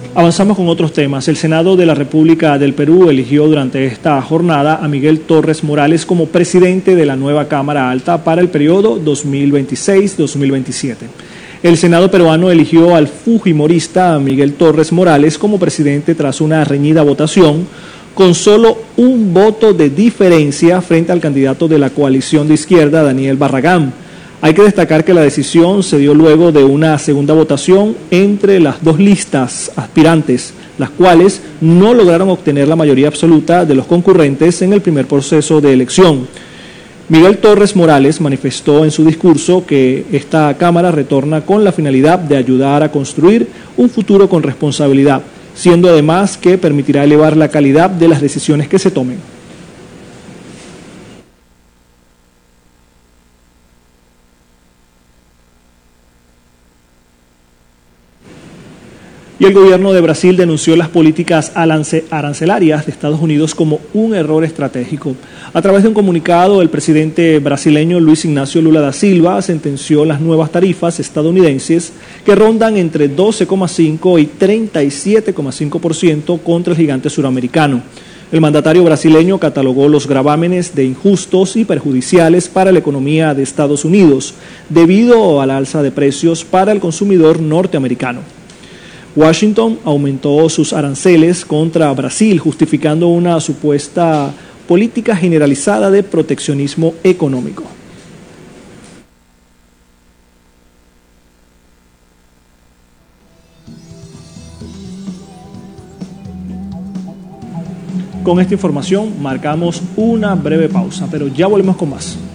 Avanzamos con otros temas. El Senado de la República del Perú eligió durante esta jornada a Miguel Torres Morales como presidente de la nueva Cámara Alta para el periodo 2026-2027. El Senado peruano eligió al fujimorista Miguel Torres Morales como presidente tras una reñida votación, con solo un voto de diferencia frente al candidato de la coalición de izquierda, Daniel Barragán. Hay que destacar que la decisión se dio luego de una segunda votación entre las dos listas aspirantes, las cuales no lograron obtener la mayoría absoluta de los concurrentes en el primer proceso de elección. Miguel Torres Morales manifestó en su discurso que esta Cámara retorna con la finalidad de ayudar a construir un futuro con responsabilidad, siendo además que permitirá elevar la calidad de las decisiones que se tomen. Y el gobierno de Brasil denunció las políticas arancelarias de Estados Unidos como un error estratégico. A través de un comunicado, el presidente brasileño Luis Ignacio Lula da Silva sentenció las nuevas tarifas estadounidenses que rondan entre 12,5 y 37,5% contra el gigante suramericano. El mandatario brasileño catalogó los gravámenes de injustos y perjudiciales para la economía de Estados Unidos, debido a la alza de precios para el consumidor norteamericano. Washington aumentó sus aranceles contra Brasil, justificando una supuesta política generalizada de proteccionismo económico. Con esta información marcamos una breve pausa, pero ya volvemos con más.